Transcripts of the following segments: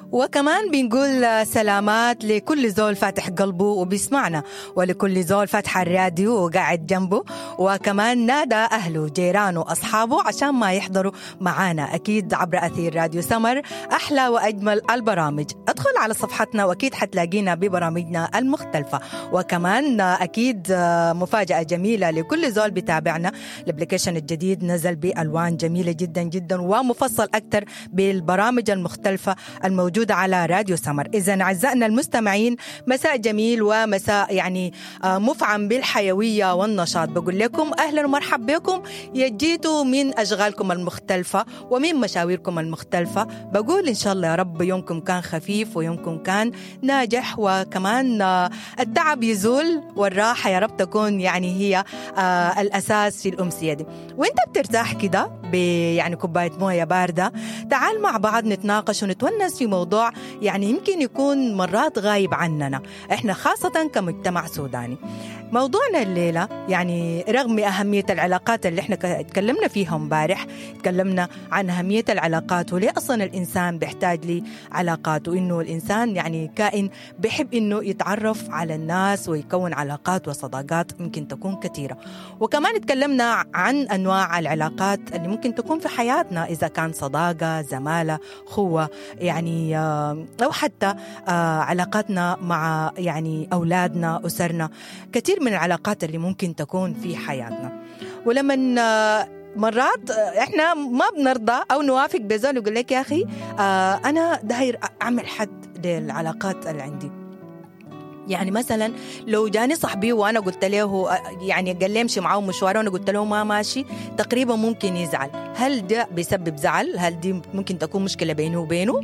وكمان بنقول سلامات لكل زول فاتح قلبه وبيسمعنا، ولكل زول فاتح الراديو وقاعد جنبه، وكمان نادى أهله جيرانه أصحابه عشان ما يحضروا معانا أكيد عبر أثير راديو سمر أحلى وأجمل البرامج. أدخل على صفحتنا وأكيد حتلاقينا ببرامجنا المختلفة، وكمان أكيد مفاجأة جميلة لكل زول بتابعنا. الابليكيشن الجديد نزل بألوان جميلة جدا جدا ومفصل أكتر بالبرامج المختلفة الموجودة على راديو سمر. إذن أعزائنا المستمعين، مساء جميل ومساء يعني مفعم بالحيوية والنشاط. بقول لكم أهلا ومرحب بكم، يجيتوا من أشغالكم المختلفة ومن مشاويركم المختلفة. بقول إن شاء الله يا رب يومكم كان خفيف ويومكم كان ناجح، وكمان التعب يزول والراحة يا رب تكون يعني هي الأساس في الأمسية دي. وإنت بترتاح كده يعني كوباية موية باردة، تعال مع بعض نتناقش ونتونس في موضوع يعني يمكن يكون مرات غايب عننا إحنا خاصة كمجتمع سوداني. موضوعنا الليلة يعني رغم أهمية العلاقات اللي إحنا اتكلمنا فيها مبارح، اتكلمنا عن أهمية العلاقات وليه أصلا الإنسان بيحتاج لعلاقات، وإنه الإنسان يعني كائن بيحب إنه يتعرف على الناس ويكون علاقات وصداقات ممكن تكون كثيرة. وكمان اتكلمنا عن أنواع العلاقات اللي ممكن تكون في حياتنا، إذا كان صداقة، زمالة، خوة، يعني أو حتى علاقاتنا مع يعني أولادنا، أسرنا، كثير من العلاقات اللي ممكن تكون في حياتنا. ولمن مرات احنا ما بنرضى او نوافق بزول يقول لك يا اخي انا داير اعمل حد للعلاقات اللي عندي. يعني مثلا لو جاني صاحبي وانا قلت له يعني قال لي امشي معاه مشوار وانا قلت له ما ماشي، تقريبا ممكن يزعل. هل ده بيسبب زعل؟ هل دي ممكن تكون مشكلة بينه وبينه؟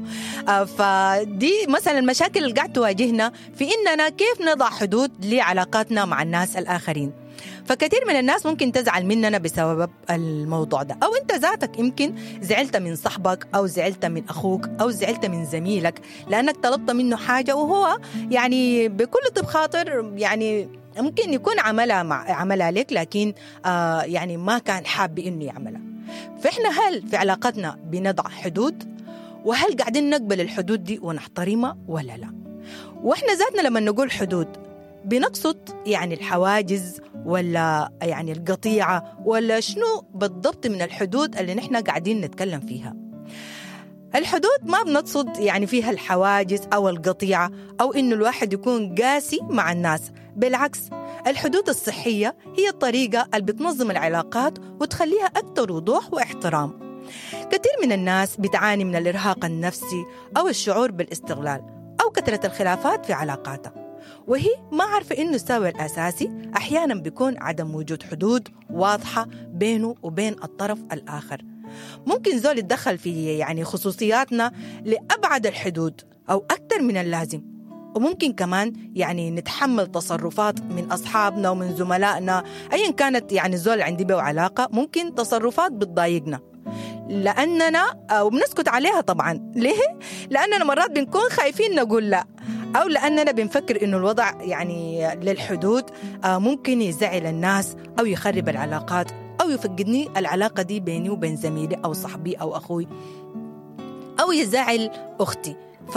فدي مثلا المشاكل اللي قاعد تواجهنا في اننا كيف نضع حدود لعلاقاتنا مع الناس الآخرين. فكثير من الناس ممكن تزعل مننا بسبب الموضوع ده، أو أنت ذاتك يمكن زعلت من صاحبك أو زعلت من أخوك أو زعلت من زميلك لأنك طلبت منه حاجة وهو يعني بكل طيب خاطر يعني ممكن يكون عملها لك، لكن يعني ما كان حاب إنه يعملها. فإحنا هل في علاقتنا بنضع حدود؟ وهل قاعدين نقبل الحدود دي ونحترمها ولا لا؟ وإحنا ذاتنا لما نقول حدود بنقصد يعني الحواجز ولا يعني القطيعة ولا شنو بالضبط من الحدود اللي نحن قاعدين نتكلم فيها؟ الحدود ما بنقصد يعني فيها الحواجز أو القطيعة أو إنه الواحد يكون قاسي مع الناس. بالعكس، الحدود الصحية هي الطريقة اللي بتنظم العلاقات وتخليها أكثر وضوح واحترام. كثير من الناس بتعاني من الإرهاق النفسي أو الشعور بالاستغلال أو كثرة الخلافات في علاقاتها، وهي ما عارفة إنه السبب الأساسي أحياناً بيكون عدم وجود حدود واضحة بينه وبين الطرف الآخر. ممكن زول يتدخل في يعني خصوصياتنا لأبعد الحدود أو أكثر من اللازم، وممكن كمان يعني نتحمل تصرفات من أصحابنا ومن زملائنا أيا كانت يعني الزول عندي به علاقة، ممكن تصرفات بتضايقنا لأننا وبنسكت عليها. طبعاً ليه؟ لأننا مرات بنكون خايفين نقول لا، أو لأننا بنفكر إنه الوضع يعني للحدود ممكن يزعل الناس أو يخرب العلاقات أو يفقدني العلاقة دي بيني وبين زميلي أو صاحبي أو أخوي، أو يزعل أختي.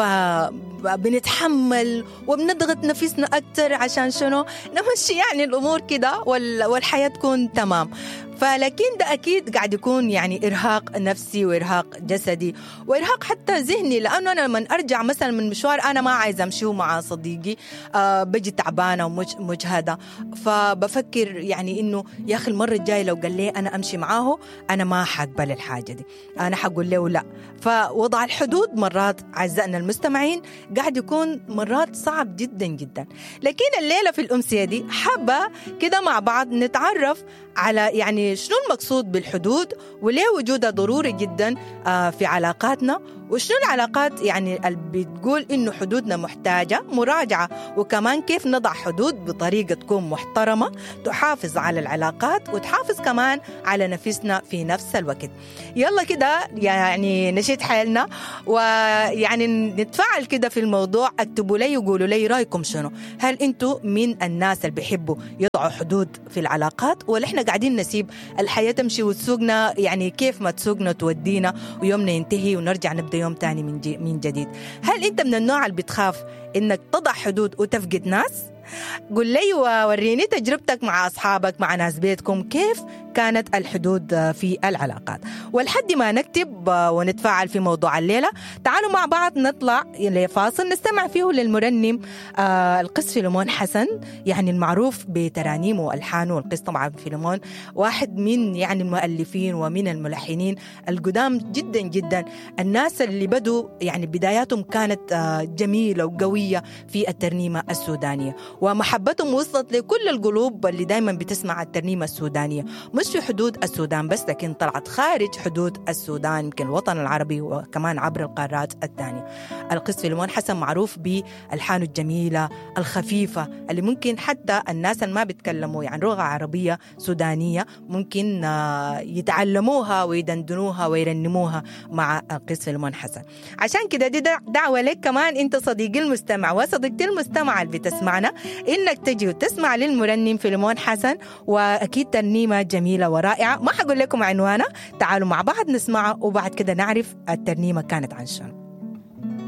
فبنتحمل وبنضغط نفسنا أكتر عشان شنو نمشي يعني الأمور كده والحياة تكون تمام. فلكن ده أكيد قاعد يكون يعني إرهاق نفسي وإرهاق جسدي وإرهاق حتى ذهني، لأنه أنا لما أرجع مثلا من مشوار أنا ما عايزة أمشيه مع صديقي، بجي تعبانة ومجهدة، فبفكر يعني إنه يا أخي المرة الجاية لو قال لي أنا أمشي معاه أنا ما حقبل الحاجة دي، أنا حقول له لا. فوضع الحدود مرات أعزائنا المستمعين قاعد يكون مرات صعب جدا جدا. لكن الليلة في الأمسية دي حابة كده مع بعض نتعرف على يعني شنو المقصود بالحدود وليه وجودها ضروري جدا في علاقاتنا، وشنو العلاقات يعني اللي بتقول إنه حدودنا محتاجة مراجعة، وكمان كيف نضع حدود بطريقة تكون محترمة تحافظ على العلاقات وتحافظ كمان على نفسنا في نفس الوقت. يلا كده يعني نشيد حالنا ويعني نتفاعل كده في الموضوع. اكتبوا لي وقولوا لي رأيكم شنو، هل انتوا من الناس اللي بيحبوا يضعوا حدود في العلاقات ولا احنا قاعدين نسيب الحياة تمشي وتسوقنا، يعني كيف ما تسوقنا تودينا ويومنا ينتهي ونرجع نبدأ يوم تاني من جديد. هل أنت من النوع اللي بتخاف إنك تضع حدود وتفقد ناس؟ قل لي ووريني تجربتك مع أصحابك، مع ناس بيتكم، كيف كانت الحدود في العلاقات. ولحد ما نكتب ونتفاعل في موضوع الليلة، تعالوا مع بعض نطلع لفاصل نستمع فيه للمرنم القس فيلمون حسن، يعني المعروف بترانيمه وألحانه. القس طبعا فيلمون واحد من يعني المؤلفين ومن الملحنين القدام جدا جدا، الناس اللي بدوا يعني بداياتهم كانت جميلة وقوية في الترنيمة السودانية، ومحبتهم وصلت لكل القلوب اللي دايما بتسمع الترنيمة السودانية، مش في حدود السودان بس، لكن طلعت خارج حدود السودان، يمكن الوطن العربي وكمان عبر القارات الثانية. القس فيلمون حسن معروف بألحانه الجميلة الخفيفة، اللي ممكن حتى الناس اللي ما بيتكلموا يعني لغة عربية سودانية ممكن يتعلموها ويدندنوها ويرنموها مع القس فيلمون حسن. عشان كده دي دعوة لك كمان انت صديقي المستمع وصديقتي المستمع اللي بتسمعنا، انك تجي وتسمع للمرنم فيلمون حسن، واكيد ترنيمة جميلة ورائعة. ما حقول لكم عنوانها، تعالوا مع بعض نسمعها وبعد كده نعرف الترنيمة كانت عن شنو.